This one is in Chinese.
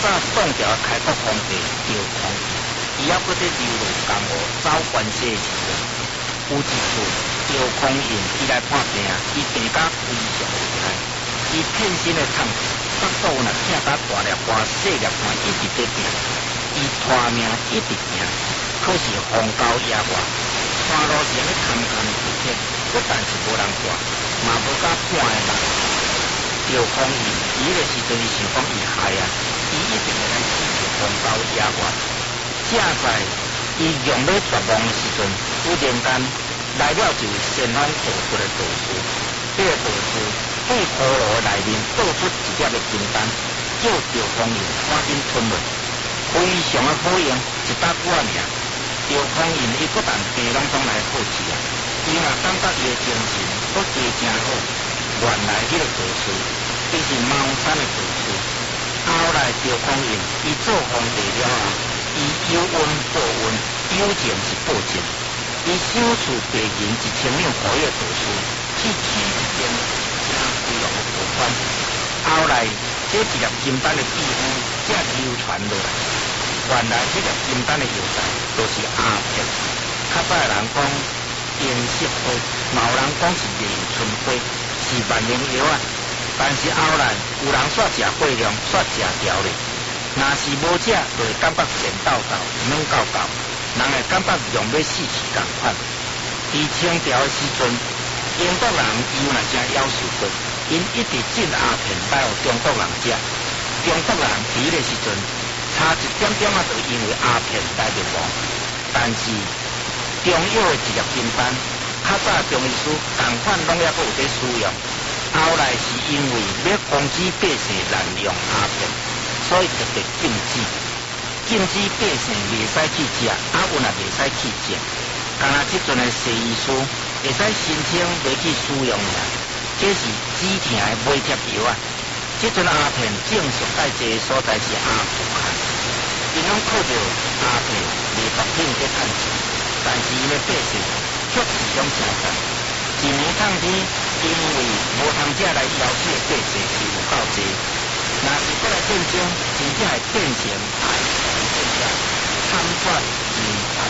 早挡掉开国皇帝赵匡胤，伊还搁在流落江湖找官势的时阵，有一次赵匡胤伊来看病，伊病甲非常厉害，伊片身的痛苦，腹肚若痛甲大粒汗、细粒汗一直在病，伊拖命一直行，可是风高野外，山路上咧坎坎坷坷，不但是无人带，嘛无甲半个人。赵匡胤伊个时阵，伊想讲伊害啊，伊一定会来死在风高野外。正在伊用要绝望的时阵，忽然间来了一位仙风道骨的道士。这个道士对葫芦内面倒出一粒的金丹，叫赵匡胤赶紧吞落，非常的好用，一搭碗尔。赵匡胤伊不但病拢总来好治啊，伊嘛感觉伊的精神搁加真好。原来迄个道士，伊是茅山的道士。后来赵匡胤伊做皇帝了后，伊有恩报恩，有情是报情。伊赏赐白银1000两给迄个道士，去取一件真贵重的宝冠。后来这一粒金丹的秘方才流传落来。原来这粒金丹的药材就是鸦片。较早的人讲银色花，嘛有人讲是连春花，是万灵药啊。但是后来有人煞食过量，煞食条咧。若是无食，就会感觉咸豆豆、软厚厚，人会感觉用要死去共款。伫清朝的时阵，英国人伊有若真夭寿过，因一直进鸦片来互中国人食。中国人伫迄个时阵差一点点就因为鸦片来灭亡。但是中药的一粒金丹，较早中医师共款拢还有在使用。后来是因为要防止百姓滥用鸦片，所以特别禁止百姓袂使去食，也阮也袂使去食。干那即阵的西医师会使申请要去使用尔，这是止痛的买贴药啊。即阵鸦片正常在这个所在是阿富汗，因拢靠着鸦片卖毒品去赚钱，但是因的百姓却是种正常。一年冬天，因为无通食来枵死的百姓是有够多，若是过来战争，真正会变成害群之马，惨绝人寰。